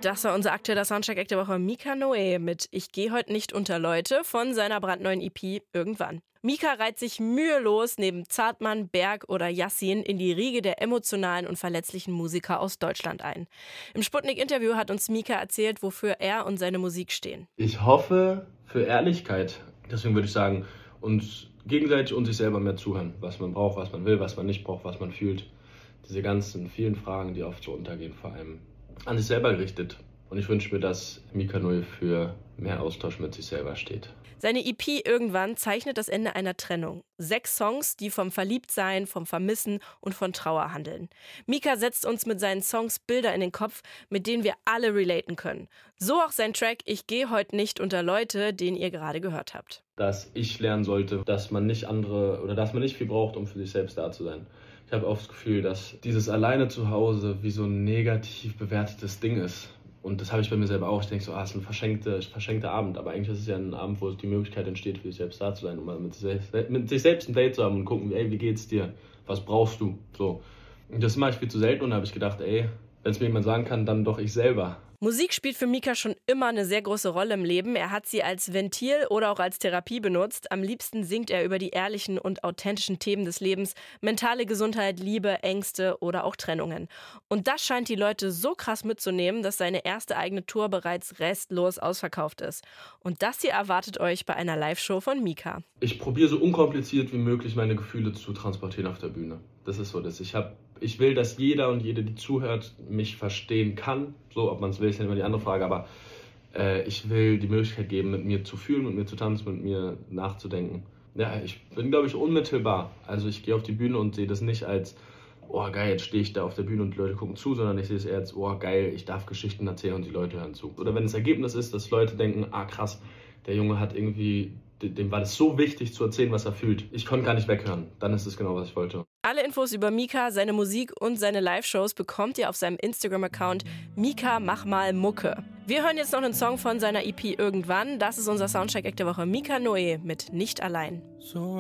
Das war unser aktueller Soundcheck der Woche. Mika Noé mit Ich gehe heute nicht unter Leute von seiner brandneuen EP Irgendwann. Mika reiht sich mühelos neben Zartmann, Berg oder Yassin in die Riege der emotionalen und verletzlichen Musiker aus Deutschland ein. Im Sputnik-Interview hat uns Mika erzählt, wofür er und seine Musik stehen. Ich hoffe für Ehrlichkeit. Deswegen würde ich sagen, uns gegenseitig und sich selber mehr zuhören. Was man braucht, was man will, was man nicht braucht, was man fühlt. Diese ganzen vielen Fragen, die oft so untergehen, vor allem an sich selber gerichtet. Und ich wünsche mir, dass Mika Noé für mehr Austausch mit sich selber steht. Seine EP Irgendwann zeichnet das Ende einer Trennung. 6 Songs, die vom Verliebtsein, vom Vermissen und von Trauer handeln. Mika setzt uns mit seinen Songs Bilder in den Kopf, mit denen wir alle relaten können. So auch sein Track Ich gehe heute nicht unter Leute, den ihr gerade gehört habt. Dass ich lernen sollte, dass man nicht viel braucht, um für sich selbst da zu sein. Ich habe oft das Gefühl, dass dieses alleine zu Hause wie so ein negativ bewertetes Ding ist. Und das habe ich bei mir selber auch. Ich denke so, es ist ein verschenkter Abend. Aber eigentlich ist es ja ein Abend, wo die Möglichkeit entsteht, für sich selbst da zu sein. Und mal mit sich selbst ein Date zu haben und gucken, ey, wie geht's dir? Was brauchst du? So. Und das mache ich viel zu selten und da habe ich gedacht, ey, wenn es mir jemand sagen kann, dann doch ich selber. Musik spielt für Mika schon immer eine sehr große Rolle im Leben. Er hat sie als Ventil oder auch als Therapie benutzt. Am liebsten singt er über die ehrlichen und authentischen Themen des Lebens, mentale Gesundheit, Liebe, Ängste oder auch Trennungen. Und das scheint die Leute so krass mitzunehmen, dass seine erste eigene Tour bereits restlos ausverkauft ist. Und das hier erwartet euch bei einer Live-Show von Mika. Ich probiere so unkompliziert wie möglich meine Gefühle zu transportieren auf der Bühne. Das ist so das. Ich will, dass jeder und jede, die zuhört, mich verstehen kann. So, ob man es will, ist ja immer die andere Frage. Aber ich will die Möglichkeit geben, mit mir zu fühlen, mit mir zu tanzen, mit mir nachzudenken. Ja, ich bin, glaube ich, unmittelbar. Also ich gehe auf die Bühne und sehe das nicht als, oh geil, jetzt stehe ich da auf der Bühne und die Leute gucken zu, sondern ich sehe es eher als, oh geil, ich darf Geschichten erzählen und die Leute hören zu. Oder wenn das Ergebnis ist, dass Leute denken, ah krass, der Junge hat irgendwie, dem war das so wichtig zu erzählen, was er fühlt. Ich konnte gar nicht weghören. Dann ist es genau, was ich wollte. Alle Infos über Mika, seine Musik und seine Live-Shows bekommt ihr auf seinem Instagram-Account Mika mach mal Mucke. Wir hören jetzt noch einen Song von seiner EP Irgendwann. Das ist unser Soundcheck der Woche. Mika Noé mit Nicht allein. So